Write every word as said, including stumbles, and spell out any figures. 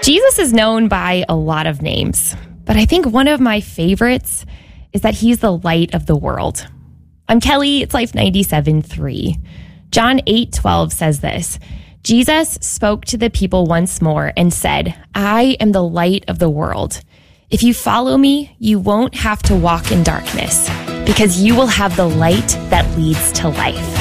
Jesus is known by a lot of names, but I think one of my favorites is that he's the light of the world. I'm Kelly, it's Life ninety-seven three. John eight twelve says this, Jesus spoke to the people once more and said, I am the light of the world. If you follow me, you won't have to walk in darkness because you will have the light that leads to life.